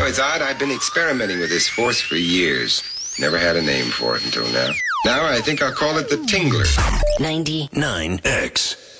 know, it's odd. I've been experimenting with this force for years. Never had a name for it until now. Now I think I'll call it the Tingler. 99X.